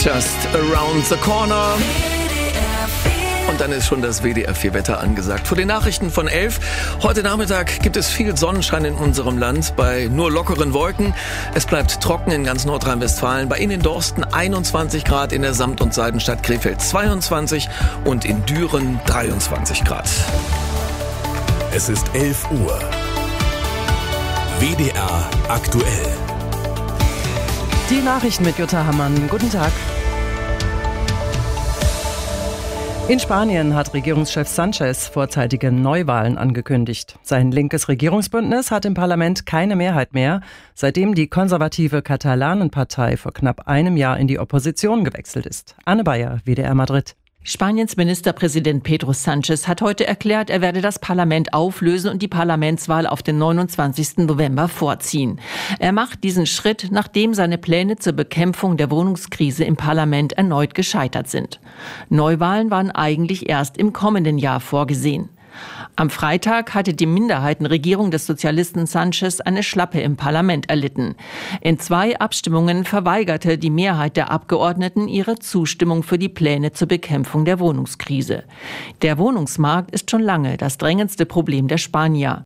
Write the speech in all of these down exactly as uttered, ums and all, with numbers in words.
Just Around the Corner. Und dann ist schon das W D R vier Wetter angesagt. Vor den Nachrichten von elf. Heute Nachmittag gibt es viel Sonnenschein in unserem Land bei nur lockeren Wolken. Es bleibt trocken in ganz Nordrhein-Westfalen. Bei Ihnen in Dorsten einundzwanzig Grad, in der Samt- und Seidenstadt Krefeld zweiundzwanzig und in Düren dreiundzwanzig Grad. Es ist elf Uhr. W D R aktuell. Die Nachrichten mit Jutta Hammann. Guten Tag. In Spanien hat Regierungschef Sánchez vorzeitige Neuwahlen angekündigt. Sein linkes Regierungsbündnis hat im Parlament keine Mehrheit mehr, seitdem die konservative Katalanenpartei vor knapp einem Jahr in die Opposition gewechselt ist. Anne Bayer, W D R Madrid. Spaniens Ministerpräsident Pedro Sánchez hat heute erklärt, er werde das Parlament auflösen und die Parlamentswahl auf den neunundzwanzigsten November vorziehen. Er macht diesen Schritt, nachdem seine Pläne zur Bekämpfung der Wohnungskrise im Parlament erneut gescheitert sind. Neuwahlen waren eigentlich erst im kommenden Jahr vorgesehen. Am Freitag hatte die Minderheitenregierung des Sozialisten Sánchez eine Schlappe im Parlament erlitten. In zwei Abstimmungen verweigerte die Mehrheit der Abgeordneten ihre Zustimmung für die Pläne zur Bekämpfung der Wohnungskrise. Der Wohnungsmarkt ist schon lange das drängendste Problem der Spanier.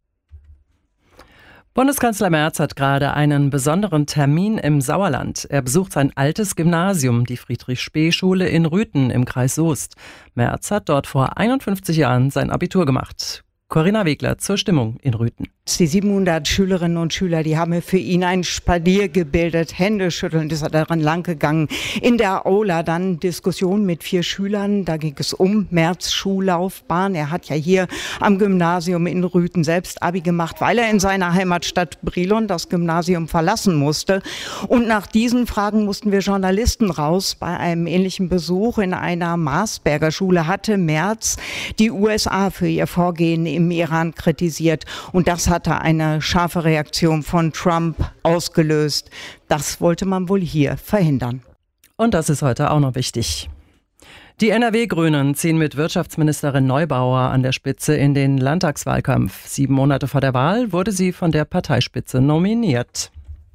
Bundeskanzler Merz hat gerade einen besonderen Termin im Sauerland. Er besucht sein altes Gymnasium, die Friedrich-Spee-Schule in Rüthen im Kreis Soest. Merz hat dort vor einundfünfzig Jahren sein Abitur gemacht. Corinna Wegler zur Stimmung in Rüthen. Die siebenhundert Schülerinnen und Schüler, die haben für ihn ein Spalier gebildet, Händeschütteln, das ist daran lang gegangen. In der Aula dann Diskussion mit vier Schülern, da ging es um Merz' Schullaufbahn. Er hat ja hier am Gymnasium in Rüthen selbst Abi gemacht, weil er in seiner Heimatstadt Brilon das Gymnasium verlassen musste. Und nach diesen Fragen mussten wir Journalisten raus. Bei einem ähnlichen Besuch in einer Marsberger Schule hatte Merz die U S A für ihr Vorgehen im Iran kritisiert. Und das hat hatte eine scharfe Reaktion von Trump ausgelöst. Das wollte man wohl hier verhindern. Und das ist heute auch noch wichtig. Die N R W-Grünen ziehen mit Wirtschaftsministerin Neubauer an der Spitze in den Landtagswahlkampf. Sieben Monate vor der Wahl wurde sie von der Parteispitze nominiert.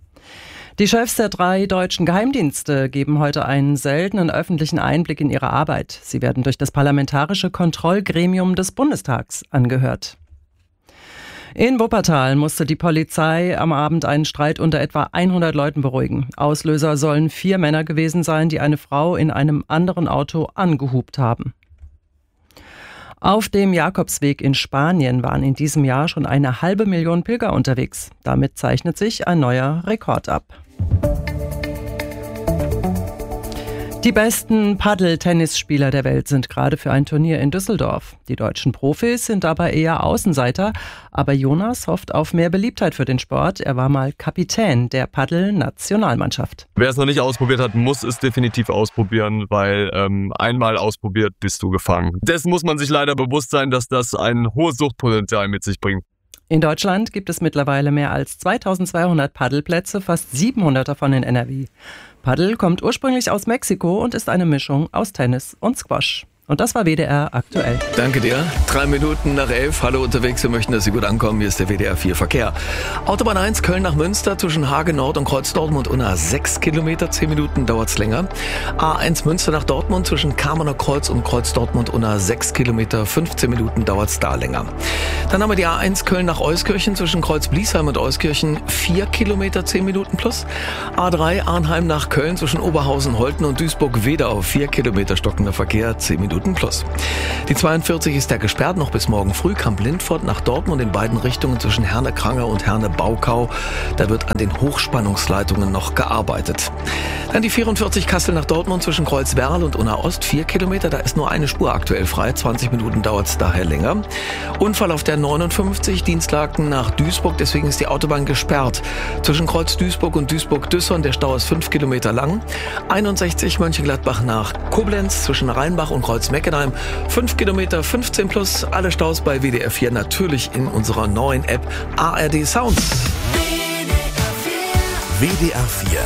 Die Chefs der drei deutschen Geheimdienste geben heute einen seltenen öffentlichen Einblick in ihre Arbeit. Sie werden durch das Parlamentarische Kontrollgremium des Bundestags angehört. In Wuppertal musste die Polizei am Abend einen Streit unter etwa hundert Leuten beruhigen. Auslöser sollen vier Männer gewesen sein, die eine Frau in einem anderen Auto angehupt haben. Auf dem Jakobsweg in Spanien waren in diesem Jahr schon eine halbe Million Pilger unterwegs. Damit zeichnet sich ein neuer Rekord ab. Die besten Paddel-Tennisspieler der Welt sind gerade für ein Turnier in Düsseldorf. Die deutschen Profis sind dabei eher Außenseiter, aber Jonas hofft auf mehr Beliebtheit für den Sport. Er war mal Kapitän der Paddel-Nationalmannschaft. Wer es noch nicht ausprobiert hat, muss es definitiv ausprobieren, weil ähm, einmal ausprobiert, bist du gefangen. Dessen muss man sich leider bewusst sein, dass das ein hohes Suchtpotenzial mit sich bringt. In Deutschland gibt es mittlerweile mehr als zweitausendzweihundert Paddelplätze, fast siebenhundert davon in N R W. Paddel kommt ursprünglich aus Mexiko und ist eine Mischung aus Tennis und Squash. Und das war W D R aktuell. Danke dir. Drei Minuten nach elf. Hallo unterwegs. Wir möchten, dass Sie gut ankommen. Hier ist der W D R vier Verkehr. Autobahn eins Köln nach Münster zwischen Hagen Nord und Kreuz Dortmund unter sechs Kilometer. Zehn Minuten dauert's länger. A eins Münster nach Dortmund zwischen Kamener Kreuz und Kreuz Dortmund unter sechs Kilometer. fünfzehn Minuten dauert's da länger. Dann haben wir die A eins Köln nach Euskirchen zwischen Kreuz Bliesheim und Euskirchen. vier Kilometer, zehn Minuten plus. A drei Arnheim nach Köln zwischen Oberhausen, Holten und Duisburg-Wedau. vier Kilometer stockender Verkehr, zehn Minuten plus. Die zweiundvierzig ist ja gesperrt noch bis morgen früh. Kamp-Lindfort nach Dortmund in beiden Richtungen zwischen Herne-Kranger und Herne-Baukau. Da wird an den Hochspannungsleitungen noch gearbeitet. Dann die vierundvierzig Kassel nach Dortmund zwischen Kreuzwerl und Unna-Ost. vier Kilometer, da ist nur eine Spur aktuell frei. zwanzig Minuten dauert es daher länger. Unfall auf der neunundfünfzig Dienstlaken nach Duisburg. Deswegen ist die Autobahn gesperrt. Zwischen Kreuz Duisburg und Duisburg-Düssern. Der Stau ist fünf Kilometer lang. einundsechzig Mönchengladbach nach Koblenz zwischen Rheinbach und Kreuz-Meckenheim. fünf Kilometer, fünfzehn plus. Alle Staus bei W D R vier natürlich in unserer neuen App A R D Sounds. W D R vier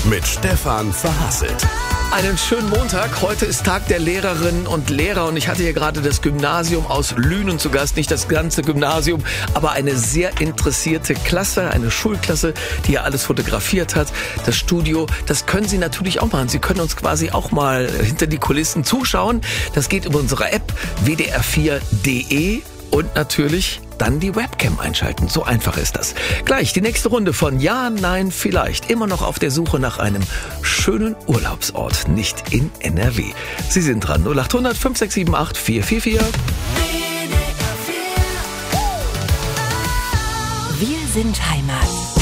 mit Stefan Verhasselt. Einen schönen Montag. Heute ist Tag der Lehrerinnen und Lehrer und ich hatte hier gerade das Gymnasium aus Lünen zu Gast. Nicht das ganze Gymnasium, aber eine sehr interessierte Klasse, eine Schulklasse, die hier alles fotografiert hat. Das Studio, das können Sie natürlich auch machen. Sie können uns quasi auch mal hinter die Kulissen zuschauen. Das geht über unsere App w d r vier punkt d e und natürlich dann die Webcam einschalten. So einfach ist das. Gleich die nächste Runde von Ja, Nein, Vielleicht. Immer noch auf der Suche nach einem schönen Urlaubsort, nicht in N R W. Sie sind dran. null acht hundert fünf sechs sieben acht vier vier vier. Wir sind Heimat.